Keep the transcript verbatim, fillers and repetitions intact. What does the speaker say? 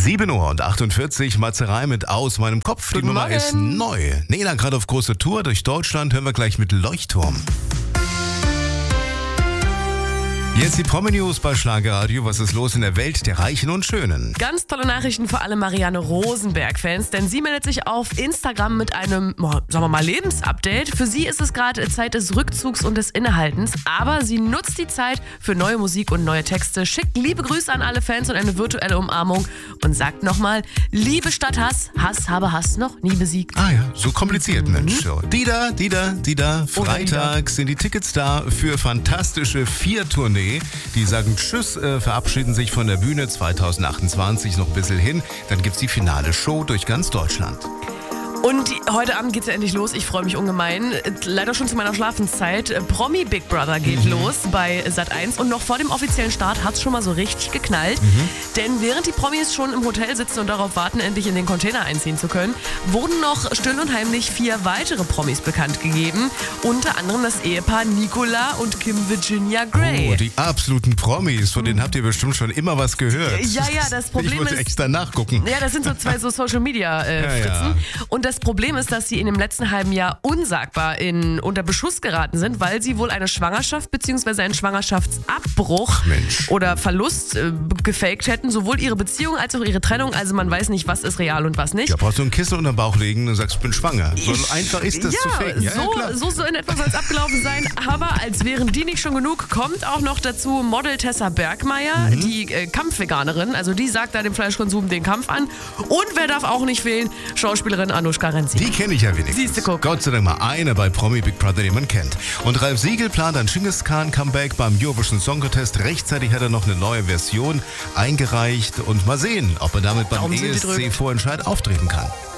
sieben Uhr und achtundvierzig, Matzerei mit Aus meinem Kopf. Die Guten Nummer Morgen. ist neu. Nela gerade auf große Tour durch Deutschland. Hören wir gleich mit Leuchtturm. Jetzt die Promi-News bei Schlagerradio. Was ist los in der Welt der Reichen und Schönen? Ganz tolle Nachrichten für alle Marianne Rosenberg-Fans, denn sie meldet sich auf Instagram mit einem, oh, sagen wir mal, Lebensupdate. Für sie ist es gerade Zeit des Rückzugs und des Innehaltens, aber sie nutzt die Zeit für neue Musik und neue Texte, schickt liebe Grüße an alle Fans und eine virtuelle Umarmung und sagt nochmal, Liebe statt Hass, Hass habe Hass noch nie besiegt. Ah ja, so kompliziert, Mensch. So. Die da, die da, die da. Oder Freitag sind die Tickets da für fantastische Vier-Tournee. Die sagen Tschüss, äh, verabschieden sich von der Bühne zwanzig achtundzwanzig noch ein bisschen hin. Dann gibt's die finale Show durch ganz Deutschland. Und die, heute Abend geht's ja endlich los. Ich freue mich ungemein. Leider schon zu meiner Schlafenszeit. Promi Big Brother geht Mhm. los bei Sat eins. Und noch vor dem offiziellen Start hat's schon mal so richtig geknallt. Mhm. Denn während die Promis schon im Hotel sitzen und darauf warten, endlich in den Container einziehen zu können, wurden noch still und heimlich vier weitere Promis bekannt gegeben. Unter anderem das Ehepaar Nicola und Kim Virginia Gray. Oh, die absoluten Promis, von denen habt ihr bestimmt schon immer was gehört. Ja, ja, das Problem ich muss ist- extra nachgucken. Ja, das sind so zwei so Social Media äh, Ja, Fritzen. ja. Und das Problem ist, dass sie in dem letzten halben Jahr unsagbar in, unter Beschuss geraten sind, weil sie wohl eine Schwangerschaft bzw. einen Schwangerschaftsabbruch Mensch. oder Verlust äh, gefaked hätten. Sowohl ihre Beziehung als auch ihre Trennung. Also man weiß nicht, was ist real und was nicht. Ja, brauchst du ein Kissen unter den Bauch legen und sagst, ich bin schwanger. So Ich- einfach ist das ja, zu faken. Ja, so, ja, klar. so, so in etwa soll es abgelaufen sein. Aber als wären die nicht schon genug, kommt auch noch dazu Model Tessa Bergmeier, Mhm. die äh, Kampfveganerin. Also die sagt da dem Fleischkonsum den Kampf an. Und wer darf auch nicht fehlen? Schauspielerin Anushka Renzi. Die kenne ich ja wenigstens. Siehste, guck. Gott sei Dank mal eine bei Promi Big Brother, den man kennt. Und Ralf Siegel plant ein Genghis Khan Comeback beim Eurovision Song Contest. Rechtzeitig hat er noch eine neue Version eingereicht. Und mal sehen, ob er damit beim Daumen sind die E S drüben. C-Vorentscheid auftreten kann.